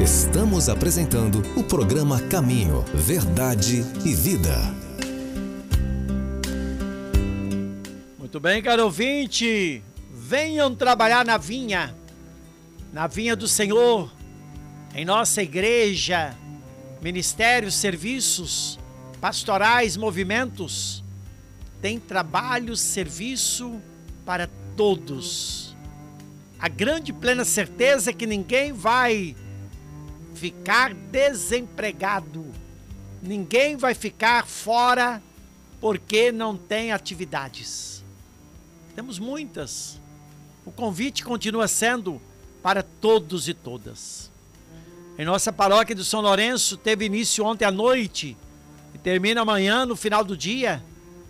Estamos apresentando o programa Caminho, Verdade e Vida. Muito bem, caro ouvinte, venham trabalhar na vinha do Senhor, em nossa igreja, ministérios, serviços, pastorais, movimentos. Tem trabalho, serviço para todos. A grande plena certeza é que ninguém vai ficar desempregado, ninguém vai ficar fora porque não tem atividades. Temos muitas. O convite continua sendo para todos e todas. Em nossa paróquia de São Lourenço, teve início ontem à noite e termina amanhã, no final do dia,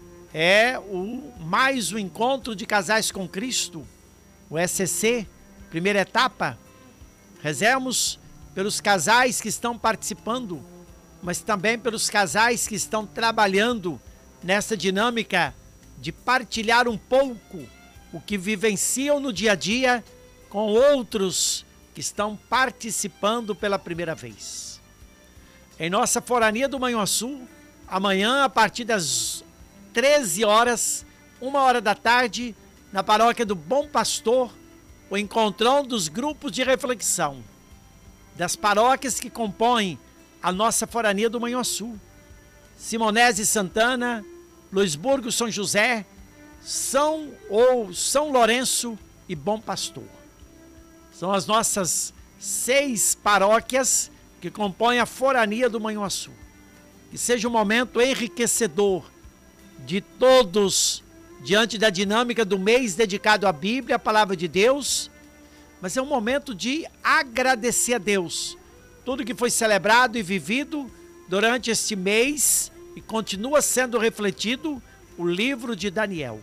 mais um encontro de casais com Cristo, o ECC, primeira etapa. Rezemos pelos casais que estão participando, mas também pelos casais que estão trabalhando nessa dinâmica de partilhar um pouco o que vivenciam no dia a dia com outros que estão participando pela primeira vez. Em nossa forania do Manhuaçu, amanhã, a partir das 13 horas, 1h da tarde, na paróquia do Bom Pastor, o encontrão dos grupos de reflexão das paróquias que compõem a nossa forania do Manhuaçu: Simonese Santana, Luisburgo São José, São Lourenço e Bom Pastor. São as nossas 6 paróquias que compõem a forania do Manhuaçu. Que seja um momento enriquecedor de todos diante da dinâmica do mês dedicado à Bíblia, à Palavra de Deus, mas é um momento de agradecer a Deus tudo que foi celebrado e vivido durante este mês e continua sendo refletido o livro de Daniel.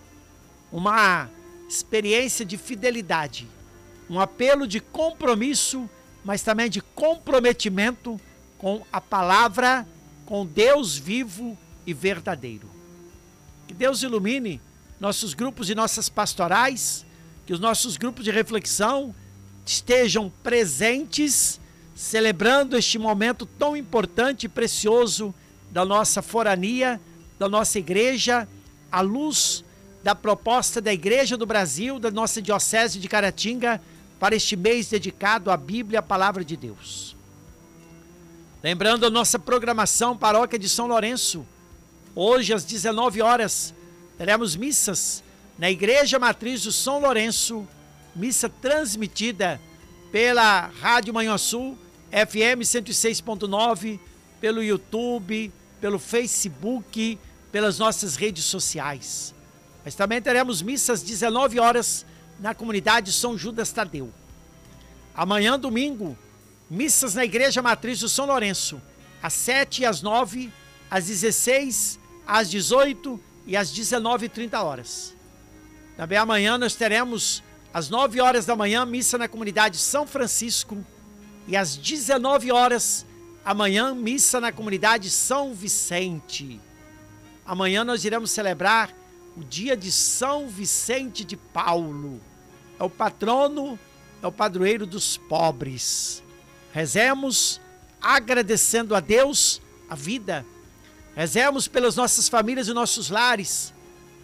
Uma experiência de fidelidade, um apelo de compromisso, mas também de comprometimento com a palavra, com Deus vivo e verdadeiro. Que Deus ilumine nossos grupos e nossas pastorais, que os nossos grupos de reflexão estejam presentes, celebrando este momento tão importante e precioso da nossa forania, da nossa igreja, à luz da proposta da Igreja do Brasil, da nossa Diocese de Caratinga, para este mês dedicado à Bíblia, a Palavra de Deus. Lembrando a nossa programação Paróquia de São Lourenço, hoje às 19 horas, teremos missas na Igreja Matriz do São Lourenço, missa transmitida pela Rádio Manhuaçu, FM 106.9, pelo YouTube, pelo Facebook, pelas nossas redes sociais. Mas também teremos missas às 19 horas na comunidade São Judas Tadeu. Amanhã, domingo, missas na Igreja Matriz do São Lourenço, às 7 e às 9, às 16, às 18 e às 19h30. Também amanhã nós teremos, às 9 horas da manhã, missa na comunidade São Francisco, e às 19 horas, amanhã, missa na comunidade São Vicente. Amanhã nós iremos celebrar o dia de São Vicente de Paulo. É o patrono, é o padroeiro dos pobres. Rezemos agradecendo a Deus a vida. Rezemos pelas nossas famílias e nossos lares,